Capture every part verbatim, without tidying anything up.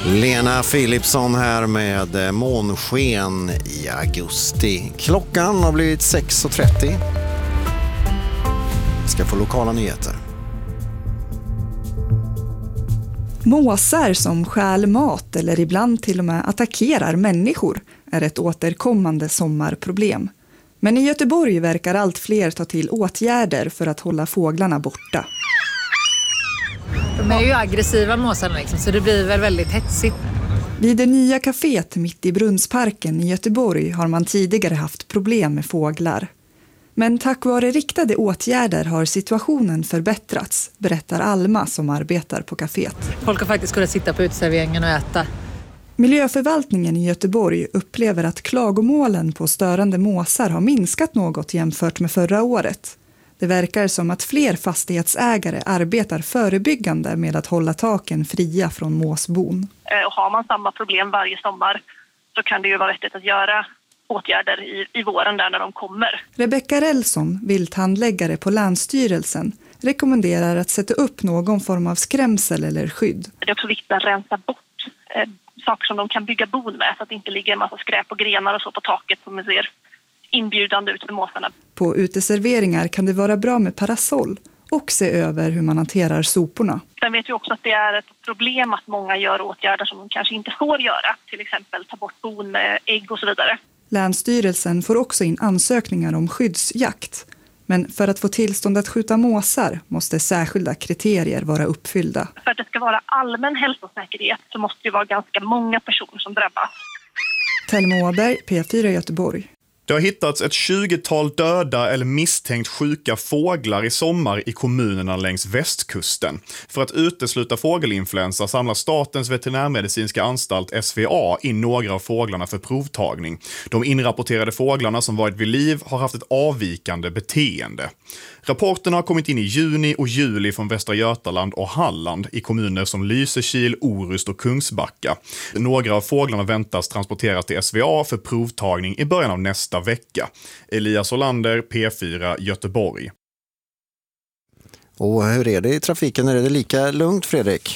Lena Philipsson här med Månsken i augusti. Klockan har blivit sex och trettio. Vi ska få lokala nyheter. Måsar som stjäl mat eller ibland till och med attackerar människor är ett återkommande sommarproblem. Men i Göteborg verkar allt fler ta till åtgärder för att hålla fåglarna borta. De är ju aggressiva måsarna liksom, så det blir väl väldigt hetsigt. Vid det nya kaféet mitt i Brunnsparken i Göteborg har man tidigare haft problem med fåglar. Men tack vare riktade åtgärder har situationen förbättrats, berättar Alma som arbetar på kaféet. Folk har faktiskt kunnat sitta på uteserveringen och äta. Miljöförvaltningen i Göteborg upplever att klagomålen på störande måsar har minskat något jämfört med förra året. Det verkar som att fler fastighetsägare arbetar förebyggande med att hålla taken fria från måsbon. Och har man samma problem varje sommar så kan det ju vara vettigt att göra åtgärder i, i våren där när de kommer. Rebecka Relson, vilthandläggare på Länsstyrelsen, rekommenderar att sätta upp någon form av skrämsel eller skydd. Det är också viktigt att rensa bort eh, saker som de kan bygga bon med så att det inte ligger en massa skräp och grenar och så på taket som man ser inbjudande ut för måsarna. På uteserveringar kan det vara bra med parasoll och se över hur man hanterar soporna. Sen vet vi också att det är ett problem att många gör åtgärder som de kanske inte får göra. Till exempel ta bort bon med ägg och så vidare. Länsstyrelsen får också in ansökningar om skyddsjakt. Men för att få tillstånd att skjuta måsar måste särskilda kriterier vara uppfyllda. För att det ska vara allmän hälsosäkerhet så måste det vara ganska många personer som drabbas. Thelma Åberg, P fyra Göteborg. Det har hittats ett tjugotal döda eller misstänkt sjuka fåglar i sommar i kommunerna längs västkusten. För att utesluta fågelinfluensa samlar Statens veterinärmedicinska anstalt S V A in några av fåglarna för provtagning. De inrapporterade fåglarna som varit vid liv har haft ett avvikande beteende. Rapporterna har kommit in i juni och juli från Västra Götaland och Halland i kommuner som Lysekil, Orust och Kungsbacka. Några av fåglarna väntas transporteras till S V A för provtagning i början av nästa vecka. Elias Olander, P fyra Göteborg. Och hur är det i trafiken? Är det lika lugnt, Fredrik?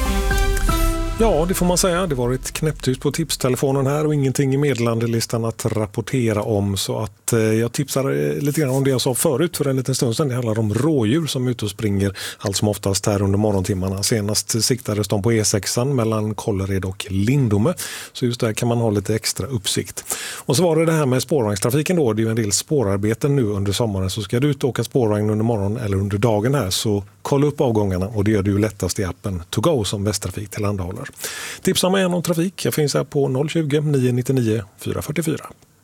Ja, det får man säga. Det var ett knäpptyst på tipstelefonen här och ingenting i meddelandelistan att rapportera om. Så att eh, jag tipsar eh, lite grann om det jag sa förut för en liten stund sedan. Det handlar om rådjur som är ute och springer allt som oftast här under morgontimmarna. Senast siktades de på E sexan mellan Kållered och Lindome. Så just där kan man ha lite extra uppsikt. Och så var det det här med spårvagnstrafiken då. Det är ju en del spårarbeten nu under sommaren. Så ska du ut och åka spårvagn under morgon eller under dagen här så kolla upp avgångarna och det gör du lättast i appen To Go som Västtrafik tillhandahåller. Tipsa mig om trafik. Jag finns här på noll tjugo, nio nio nio, fyra fyra fyra.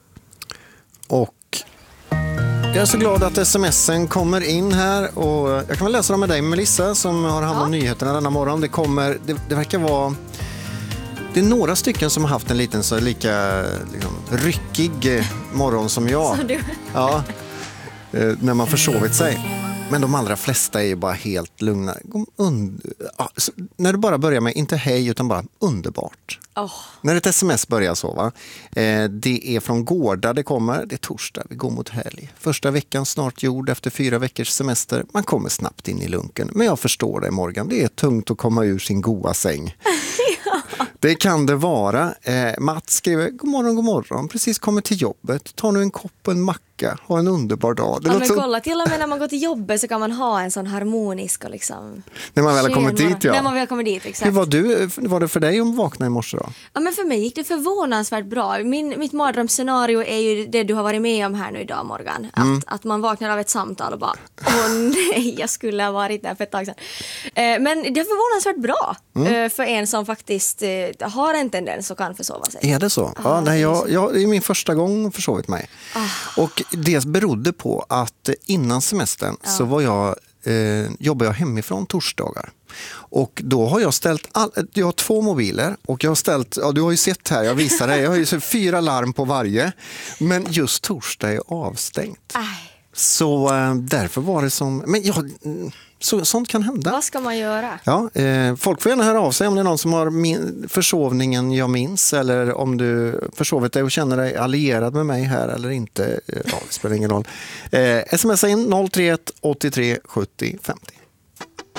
Och jag är så glad att smsen kommer in här och jag kan väl läsa dem med dig Melissa som har hand om ja. nyheterna denna morgon. Det kommer, det, det verkar vara det är några stycken som har haft en liten så lika liksom, ryckig morgon som jag. Ja, när man försovit sig. Men de allra flesta är ju bara helt lugna. Und- ja, när du bara börjar med, inte hej utan bara underbart. Oh. När ett sms börjar så va. Eh, det är från Gårda det kommer. Det är torsdag, vi går mot helg. Första veckan snart gjord efter fyra veckors semester. Man kommer snabbt in i lunken. Men jag förstår det Morgan, det är tungt att komma ur sin goa säng. Ja. Det kan det vara. Eh, Mats skriver, god morgon, god morgon. Precis kommer till jobbet. Ta nu en kopp och en macka. Ha en underbar dag. Det ja, men så... kolla, till och med när man går till jobbet så kan man ha en sån harmonisk och liksom... När man väl har kommit dit, ja. När man väl har kommit dit, exakt. Hur var, du, var det för dig om vakna i morse då? Ja, men för mig gick det förvånansvärt bra. Min, mitt mardrömsscenario är ju det du har varit med om här nu idag, Morgan. Att, mm. att man vaknar av ett samtal och bara, åh nej, jag skulle ha varit där för ett tag sedan. Eh, men det är förvånansvärt bra mm. eh, för en som faktiskt eh, har en tendens och kan försova sig. Är det så? Ja, ah, nej, jag, jag, det är min första gång försovit mig. Ah. Och det berodde på att innan semestern ja. så var jag, eh, jobbade jag hemifrån torsdagar. Och då har jag ställt, all, jag har två mobiler och jag har ställt, ja du har ju sett här, jag visar dig, jag har ju så fyra larm på varje. Men just torsdag är avstängt. Aj. Så eh, därför var det som, men ja, så, sånt kan hända. Vad ska man göra? Ja, eh, folk får gärna höra av sig om det är någon som har min, försovningen jag minns eller om du försovit dig och känner dig allierad med mig här eller inte. Ja, det spelar ingen roll. Eh, smsa in noll tre ett åttiotre sjuttio femtio.